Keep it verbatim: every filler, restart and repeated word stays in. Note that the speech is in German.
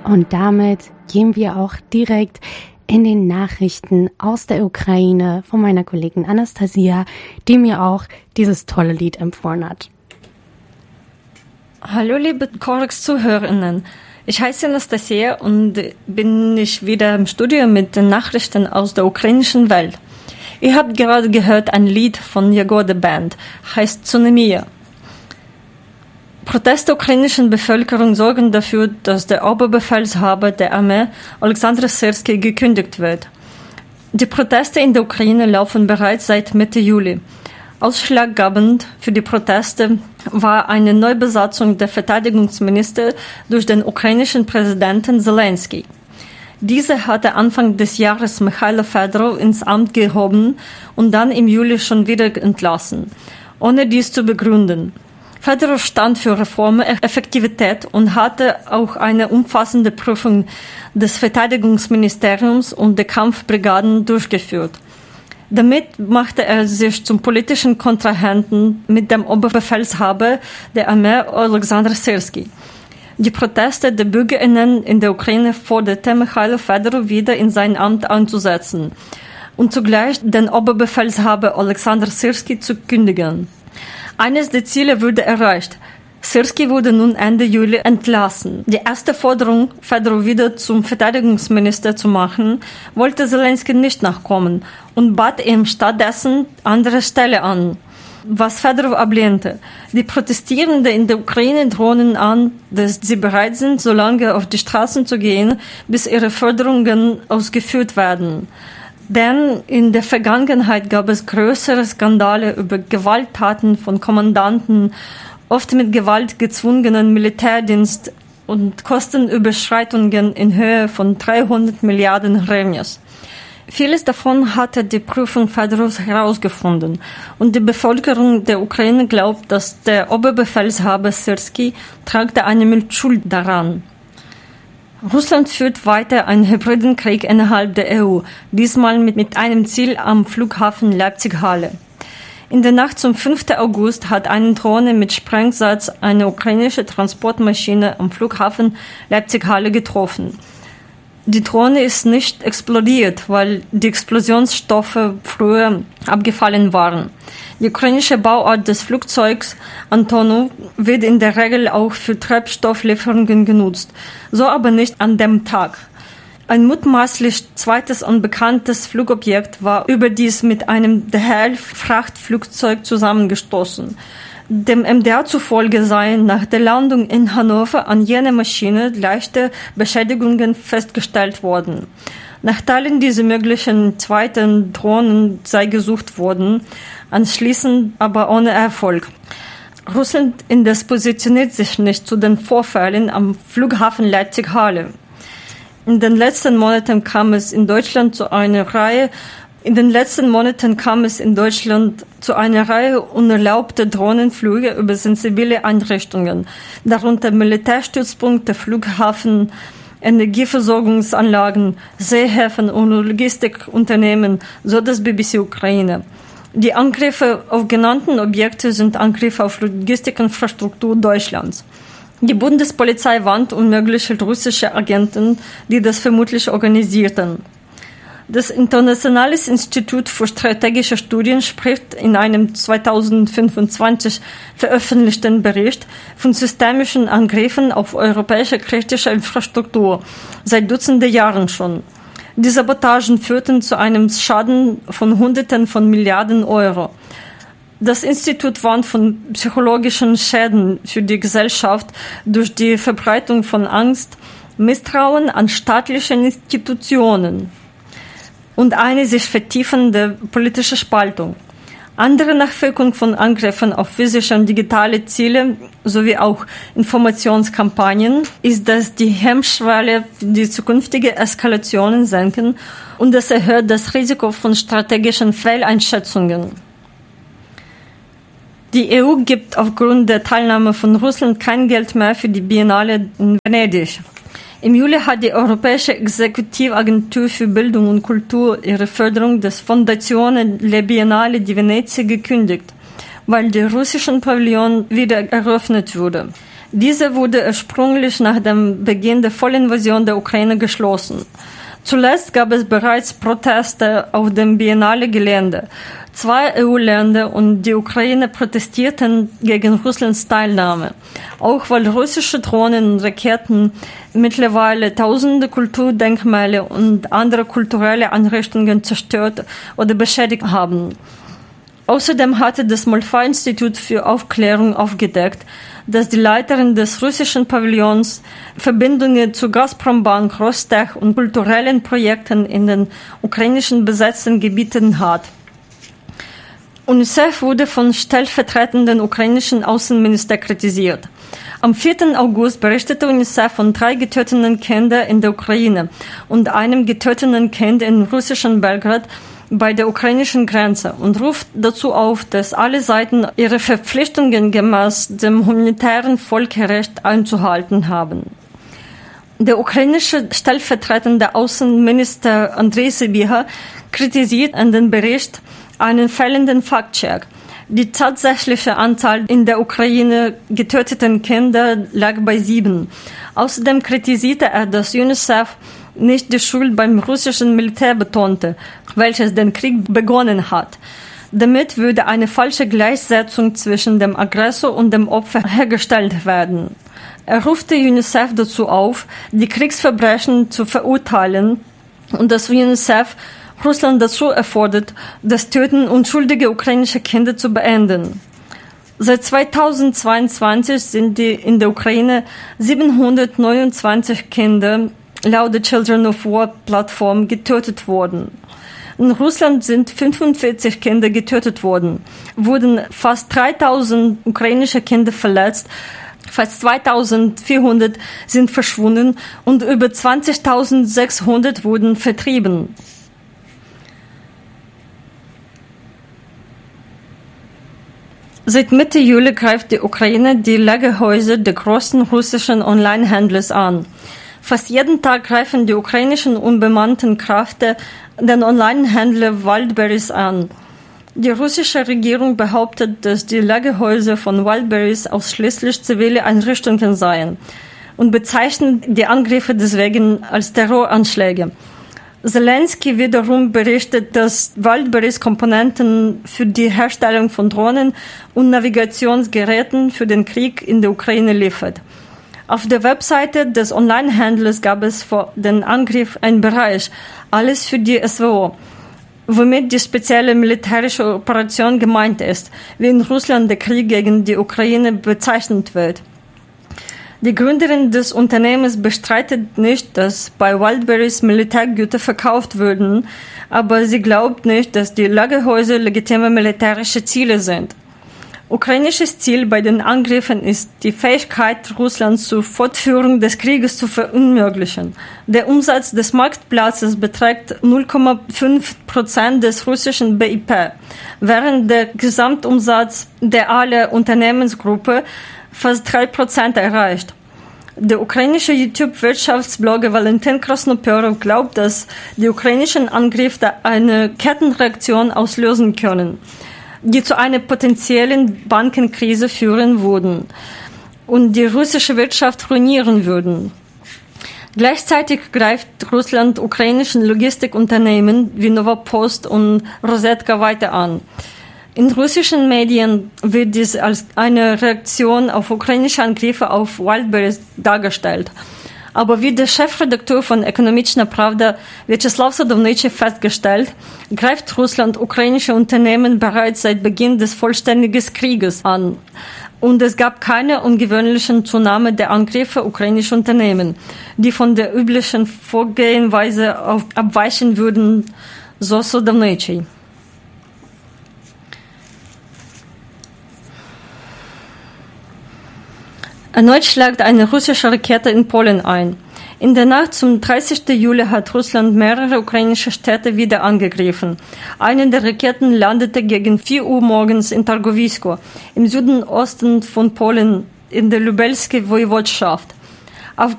Und damit gehen wir auch direkt in den Nachrichten aus der Ukraine von meiner Kollegin Anastasia, die mir auch dieses tolle Lied empfohlen hat. Hallo liebe Korax-Zuhörerinnen, ich heiße Anastasia und bin ich wieder im Studio mit den Nachrichten aus der ukrainischen Welt. Ihr habt gerade gehört ein Lied von Jagoda Band, heißt Tsunami. Proteste der ukrainischen Bevölkerung sorgen dafür, dass der Oberbefehlshaber der Armee, Alexander Syrski, gekündigt wird. Die Proteste in der Ukraine laufen bereits seit Mitte Juli. Ausschlaggebend für die Proteste war eine Neubesatzung der Verteidigungsminister durch den ukrainischen Präsidenten Zelensky. Dieser hatte Anfang des Jahres Michailo Fedorov ins Amt gehoben und dann im Juli schon wieder entlassen, ohne dies zu begründen. Fedorov stand für Reformen, Effektivität und hatte auch eine umfassende Prüfung des Verteidigungsministeriums und der Kampfbrigaden durchgeführt. Damit machte er sich zum politischen Kontrahenten mit dem Oberbefehlshaber der Armee Alexander Syrski. Die Proteste der BürgerInnen in der Ukraine forderte Michailo Fedorov wieder in sein Amt einzusetzen und zugleich den Oberbefehlshaber Alexander Syrski zu kündigen. Eines der Ziele wurde erreicht. Syrski wurde nun Ende Juli entlassen. Die erste Forderung, Fedorov wieder zum Verteidigungsminister zu machen, wollte Zelensky nicht nachkommen und bat ihm stattdessen andere Stelle an, was Fedorov ablehnte. Die Protestierenden in der Ukraine drohen an, dass sie bereit sind, so lange auf die Straßen zu gehen, bis ihre Forderungen ausgeführt werden. Denn in der Vergangenheit gab es größere Skandale über Gewalttaten von Kommandanten, oft mit Gewalt gezwungenen Militärdienst und Kostenüberschreitungen in Höhe von dreihundert Milliarden Hryvnias. Vieles davon hatte die Prüfung Fedorovs herausgefunden und die Bevölkerung der Ukraine glaubt, dass der Oberbefehlshaber Syrski tragte eine Mitschuld daran. Russland führt weiter einen hybriden Krieg innerhalb der E U, diesmal mit, mit einem Ziel am Flughafen Leipzig-Halle. In der Nacht zum fünften August hat eine Drohne mit Sprengsatz eine ukrainische Transportmaschine am Flughafen Leipzig-Halle getroffen. Die Drohne ist nicht explodiert, weil die Explosionsstoffe früher abgefallen waren. Die ukrainische Bauart des Flugzeugs Antonov wird in der Regel auch für Treibstofflieferungen genutzt, so aber nicht an dem Tag. Ein mutmaßlich zweites unbekanntes Flugobjekt war überdies mit einem D H L-Frachtflugzeug zusammengestoßen. Dem M D R zufolge seien nach der Landung in Hannover an jener Maschine leichte Beschädigungen festgestellt worden. Nach Teilen dieser möglichen zweiten Drohnen sei gesucht worden, anschließend aber ohne Erfolg. Russland indes positioniert sich nicht zu den Vorfällen am Flughafen Leipzig-Halle. In den letzten Monaten kam es in Deutschland zu einer Reihe In den letzten Monaten kam es in Deutschland zu einer Reihe unerlaubter Drohnenflüge über sensible Einrichtungen, darunter Militärstützpunkte, Flughafen, Energieversorgungsanlagen, Seehäfen und Logistikunternehmen, so das B B C Ukraine. Die Angriffe auf genannten Objekte sind Angriffe auf Logistikinfrastruktur Deutschlands. Die Bundespolizei warnt unmögliche russische Agenten, die das vermutlich organisierten. Das Internationale Institut für strategische Studien spricht in einem zweitausendfünfundzwanzig veröffentlichten Bericht von systemischen Angriffen auf europäische kritische Infrastruktur, seit Dutzenden Jahren schon. Die Sabotagen führten zu einem Schaden von Hunderten von Milliarden Euro. Das Institut warnt von psychologischen Schäden für die Gesellschaft durch die Verbreitung von Angst, Misstrauen an staatliche Institutionen und eine sich vertiefende politische Spaltung. Andere Nachwirkungen von Angriffen auf physische und digitale Ziele sowie auch Informationskampagnen ist, dass die Hemmschwelle die zukünftige Eskalationen senken und es erhöht das Risiko von strategischen Fehleinschätzungen. Die E U gibt aufgrund der Teilnahme von Russland kein Geld mehr für die Biennale in Venedig. Im Juli hat die Europäische Exekutivagentur für Bildung und Kultur ihre Förderung des Fondazione Le Biennale di Venezia gekündigt, weil der russische Pavillon wieder eröffnet wurde. Diese wurde ursprünglich nach dem Beginn der Vollinvasion der Ukraine geschlossen. Zuletzt gab es bereits Proteste auf dem Biennale-Gelände. Zwei E U-Länder und die Ukraine protestierten gegen Russlands Teilnahme, auch weil russische Drohnen und Raketen mittlerweile tausende Kulturdenkmäler und andere kulturelle Einrichtungen zerstört oder beschädigt haben. Außerdem hatte das Moltke-Institut für Aufklärung aufgedeckt, dass die Leiterin des russischen Pavillons Verbindungen zu Gazprom-Bank, Rostech und kulturellen Projekten in den ukrainischen besetzten Gebieten hat. UNICEF wurde von stellvertretenden ukrainischen Außenminister kritisiert. Am vierten August berichtete UNICEF von drei getöteten Kindern in der Ukraine und einem getöteten Kind in russischen Belgrad bei der ukrainischen Grenze und ruft dazu auf, dass alle Seiten ihre Verpflichtungen gemäß dem humanitären Völkerrecht einzuhalten haben. Der ukrainische stellvertretende Außenminister Andrei Sybiha kritisiert an den Bericht einen fehlenden Faktcheck. Die tatsächliche Anzahl in der Ukraine getöteten Kinder lag bei sieben. Außerdem kritisierte er, dass UNICEF nicht die Schuld beim russischen Militär betonte, welches den Krieg begonnen hat. Damit würde eine falsche Gleichsetzung zwischen dem Aggressor und dem Opfer hergestellt werden. Er rufte UNICEF dazu auf, die Kriegsverbrechen zu verurteilen und dass UNICEF Russland dazu erfordert, das Töten unschuldiger ukrainischer Kinder zu beenden. Seit zweitausendzweiundzwanzig sind die in der Ukraine siebenhundertneunundzwanzig Kinder laut der Children of War Plattform getötet worden. In Russland sind fünfundvierzig Kinder getötet worden, wurden fast dreitausend ukrainische Kinder verletzt, fast zweitausendvierhundert sind verschwunden und über zwanzigtausendsechshundert wurden vertrieben. Seit Mitte Juli greift die Ukraine die Lagerhäuser der großen russischen Onlinehändler an. Fast jeden Tag greifen die ukrainischen unbemannten Kräfte den Onlinehändler Wildberries an. Die russische Regierung behauptet, dass die Lagerhäuser von Wildberries ausschließlich zivile Einrichtungen seien und bezeichnet die Angriffe deswegen als Terroranschläge. Zelensky wiederum berichtet, dass Wildberries Komponenten für die Herstellung von Drohnen und Navigationsgeräten für den Krieg in der Ukraine liefert. Auf der Webseite des Onlinehändlers gab es vor dem Angriff einen Bereich, alles für die S W O, womit die spezielle militärische Operation gemeint ist, wie in Russland der Krieg gegen die Ukraine bezeichnet wird. Die Gründerin des Unternehmens bestreitet nicht, dass bei Wildberries Militärgüter verkauft würden, aber sie glaubt nicht, dass die Lagerhäuser legitime militärische Ziele sind. Ukrainisches Ziel bei den Angriffen ist, die Fähigkeit Russlands zur Fortführung des Krieges zu verunmöglichen. Der Umsatz des Marktplatzes beträgt null Komma fünf Prozent des russischen B I P, während der Gesamtumsatz der aller Unternehmensgruppe fast drei Prozent erreicht. Der ukrainische YouTube-Wirtschaftsblogger Valentin Krasnoperov glaubt, dass die ukrainischen Angriffe eine Kettenreaktion auslösen können, die zu einer potenziellen Bankenkrise führen würden und die russische Wirtschaft ruinieren würden. Gleichzeitig greift Russland ukrainischen Logistikunternehmen wie Novopost und Rosetka weiter an. In russischen Medien wird dies als eine Reaktion auf ukrainische Angriffe auf Wildberries dargestellt. Aber wie der Chefredakteur von Ekonomiczna Prawda Vyacheslav Sadovnicy festgestellt, greift Russland ukrainische Unternehmen bereits seit Beginn des vollständigen Krieges an. Und es gab keine ungewöhnlichen Zunahme der Angriffe ukrainischer Unternehmen, die von der üblichen Vorgehensweise abweichen würden, so Sadovnicy. Erneut schlägt eine russische Rakete in Polen ein. In der Nacht zum dreißigsten Juli hat Russland mehrere ukrainische Städte wieder angegriffen. Eine der Raketen landete gegen vier Uhr morgens in Targowisko, im Süden Osten von Polen, in der Lubelskiej Woiwodschaft.